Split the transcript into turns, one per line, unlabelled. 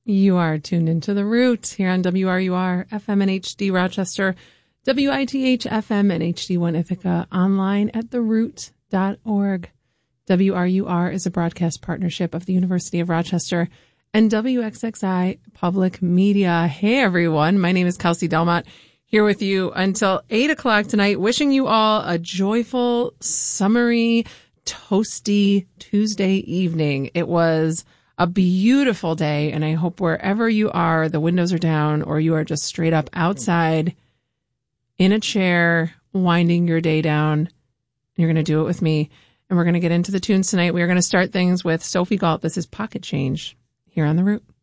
You are tuned into The Root here on WRUR FM and HD Rochester, WITH FM and HD1 Ithaca, online at theroot.org. WRUR is a broadcast partnership of the University of Rochester and WXXI Public Media. Hey, everyone. My name is Kelsey Delmont, here with you until 8 o'clock tonight, wishing you all a joyful, summery, toasty Tuesday evening. It was a beautiful day, and I hope wherever you are, the windows are down, or you are just straight up outside in a chair, winding your day down. You're going to do it with me, and we're going to get into the tunes tonight. We are going to start things with Sophie Galt. This is Pocket Change here on The Root.